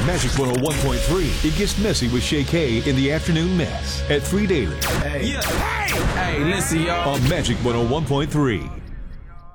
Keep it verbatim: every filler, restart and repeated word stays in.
Magic one oh one point three. It gets messy with Shay K in the afternoon mess at three daily. Hey. Yeah. Hey, hey, listen, y'all. On Magic one oh one point three.